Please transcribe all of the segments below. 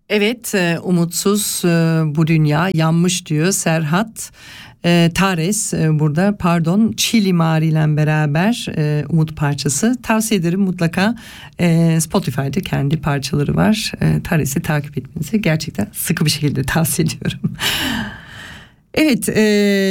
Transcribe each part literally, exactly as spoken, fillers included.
Evet, e, umutsuz e, bu dünya yanmış diyor Serhat e, Tares e, burada pardon Çili Mari ile beraber e, Umut parçası tavsiye ederim mutlaka. e, Spotify'da kendi parçaları var. e, Tares'i takip etmenizi gerçekten sıkı bir şekilde tavsiye ediyorum. Evet, e,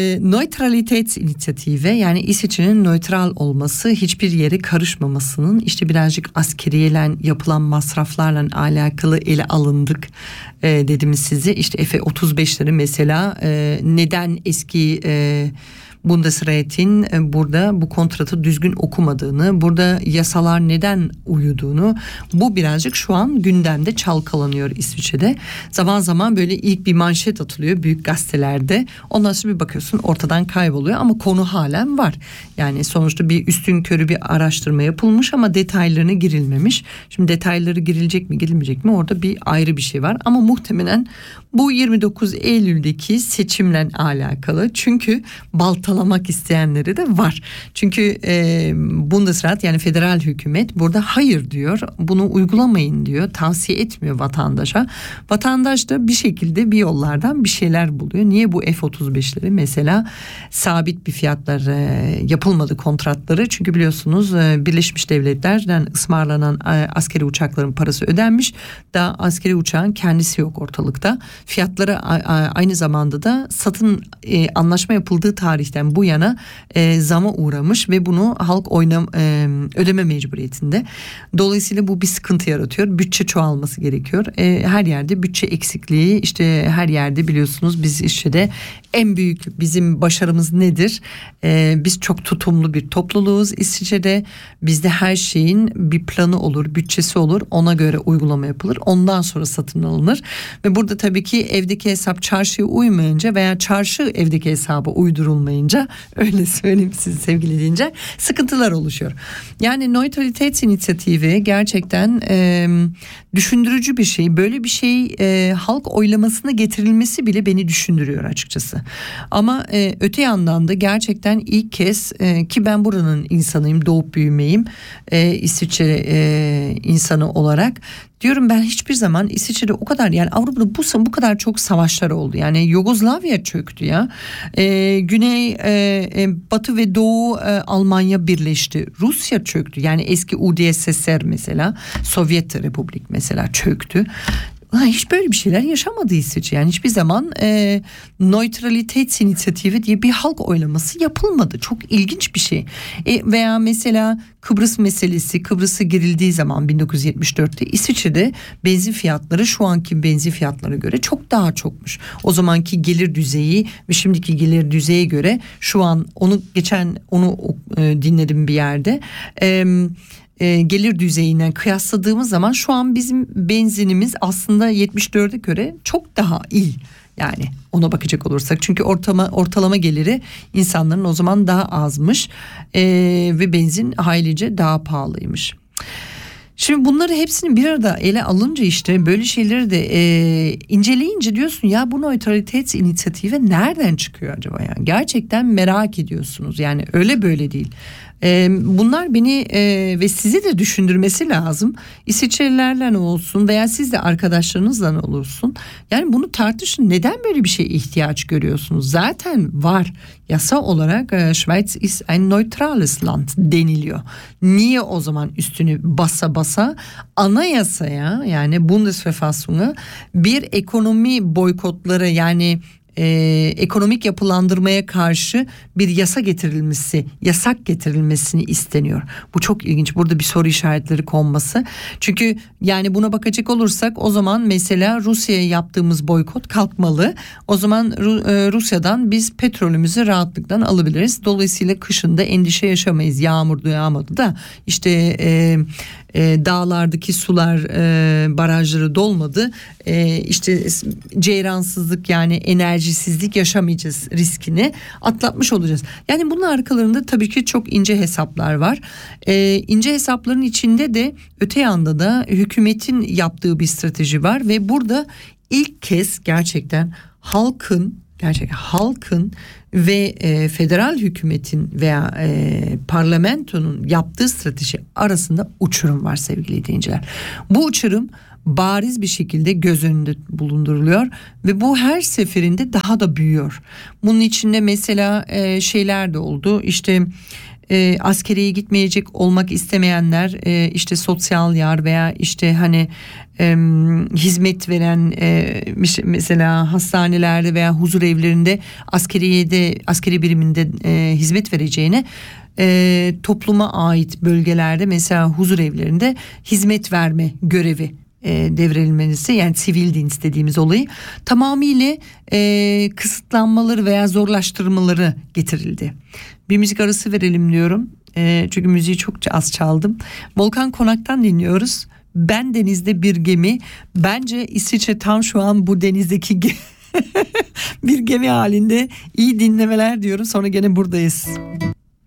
Neutralitätsinitiative yani İsviçre'nin nötral olması, hiçbir yere karışmamasının işte birazcık askeriyeyle yapılan masraflarla alakalı ele alındık e, dedim size. İşte F otuz beşleri mesela e, neden eski e, Bundesrat'in burada bu kontratı düzgün okumadığını, burada yasalar neden uyuduğunu, bu birazcık şu an gündemde çalkalanıyor İsviçre'de. Zaman zaman böyle ilk bir manşet atılıyor büyük gazetelerde. Ondan sonra bir bakıyorsun ortadan kayboluyor ama konu halen var. Yani sonuçta bir üstünkörü bir araştırma yapılmış ama detaylarına girilmemiş. Şimdi detayları girilecek mi girilmeyecek mi orada bir ayrı bir şey var. Ama muhtemelen bu yirmi dokuz Eylül'deki seçimle alakalı. Çünkü baltalamak isteyenleri de var. Çünkü e, Bundesrat yani federal hükümet burada hayır diyor. Bunu uygulamayın diyor. Tavsiye etmiyor vatandaşa. Vatandaş da bir şekilde bir yollardan bir şeyler buluyor. Niye bu F otuz beşleri mesela sabit bir fiyatlar e, yapılmadı kontratları? Çünkü biliyorsunuz e, Birleşmiş Devletler'den ısmarlanan e, askeri uçakların parası ödenmiş. Daha askeri uçağın kendisi yok ortalıkta. Fiyatları aynı zamanda da satın e, anlaşma yapıldığı tarihten bu yana e, zama uğramış ve bunu halk oynam, e, ödeme mecburiyetinde. Dolayısıyla bu bir sıkıntı yaratıyor. Bütçe çoğalması gerekiyor. E, her yerde bütçe eksikliği, işte her yerde biliyorsunuz biz işte de en büyük bizim başarımız nedir? E, biz çok tutumlu bir topluluğuz İsviçre'de. Bizde her şeyin bir planı olur, bütçesi olur. Ona göre uygulama yapılır. Ondan sonra satın alınır. Ve burada tabii ki evdeki hesap çarşıya uymayınca veya çarşı evdeki hesaba uydurulmayınca, öyle söyleyeyim size sevgili dinleyiciler, sıkıntılar oluşuyor. Yani Neutralitätsinitiative gerçekten e, düşündürücü bir şey. Böyle bir şey e, halk oylamasına getirilmesi bile beni düşündürüyor açıkçası. Ama e, öte yandan da gerçekten ilk kez e, ki ben buranın insanıyım, doğup büyümeyim e, İsviçre e, insanı olarak. Diyorum ben hiçbir zaman İsviçre'de o kadar yani Avrupa'da bu, bu kadar çok savaşlar oldu. Yani Yugoslavya çöktü ya. Ee, Güney, e, Batı ve Doğu e, Almanya birleşti. Rusya çöktü. Yani eski U D S S R mesela, Sovyet Republik mesela çöktü. Ha, hiç böyle bir şeyler yaşamadı İsviçre. Yani hiçbir zaman e, Neutralitätsinitiative diye bir halk oylaması yapılmadı. Çok ilginç bir şey. E, veya mesela Kıbrıs meselesi, Kıbrıs'a girildiği zaman bin dokuz yüz yetmiş dörtte İsviçre'de benzin fiyatları şu anki benzin fiyatlarına göre çok daha çokmuş. O zamanki gelir düzeyi ve şimdiki gelir düzeye göre şu an onu geçen onu e, dinledim bir yerde. Eee E, gelir düzeyinden kıyasladığımız zaman şu an bizim benzinimiz aslında yetmiş dörde göre çok daha iyi. Yani ona bakacak olursak çünkü ortama, ortalama geliri insanların o zaman daha azmış e, ve benzin haylice daha pahalıymış. Şimdi bunları hepsini bir arada ele alınca işte böyle şeyleri de e, inceleyince diyorsun ya bu Neutralitätsinitiative nereden çıkıyor acaba yani? Gerçekten merak ediyorsunuz yani öyle böyle değil. E, bunlar beni e, ve sizi de düşündürmesi lazım. İsviçrelilerle olsun veya siz de arkadaşlarınızla olursun. Yani bunu tartışın. Neden böyle bir şeye ihtiyaç görüyorsunuz? Zaten var. Yasa olarak e, Schweiz ist ein neutrales Land deniliyor. Niye o zaman üstünü basa basa anayasaya yani Bundesverfassung'a bir ekonomi boykotları yani Ee, ekonomik yapılandırmaya karşı bir yasa getirilmesi, yasak getirilmesini isteniyor. Bu çok ilginç. Burada bir soru işaretleri konması. Çünkü yani buna bakacak olursak o zaman mesela Rusya'ya yaptığımız boykot kalkmalı. O zaman Ru- Rusya'dan biz petrolümüzü rahatlıkla alabiliriz. Dolayısıyla kışında endişe yaşamayız. Yağmurdu yağmadı da işte e, e, dağlardaki sular e, barajları dolmadı. E, işte ceyransızlık yani enerjisizlik yaşamayacağız riskini atlatmış olacağız. Yani bunun arkalarında tabii ki çok ince hesaplar var. E, ince hesapların içinde de öte yanda da hükümetin yaptığı bir strateji var ve burada ilk kez gerçekten halkın gerçekten halkın ve e, federal hükümetin veya e, parlamentonun yaptığı strateji arasında uçurum var sevgili dinleyiciler. Bu uçurum bariz bir şekilde göz önünde bulunduruluyor ve bu her seferinde daha da büyüyor. Bunun içinde mesela e, şeyler de oldu. İşte e, askeriye gitmeyecek olmak istemeyenler e, işte sosyal yar veya işte hani e, hizmet veren e, mesela hastanelerde veya huzur evlerinde askeriyede askeri biriminde e, hizmet vereceğine e, topluma ait bölgelerde mesela huzur evlerinde hizmet verme görevi e, devredilmesi, yani sivil din dediğimiz olayı tamamıyla e, kısıtlanmaları veya zorlaştırmaları getirildi. Bir müzik arası verelim diyorum. E, çünkü müziği çok az çaldım. Volkan Konak'tan dinliyoruz. Ben denizde bir gemi. Bence İsviçre tam şu an bu denizdeki ge- bir gemi halinde. İyi dinlemeler diyorum. Sonra gene buradayız.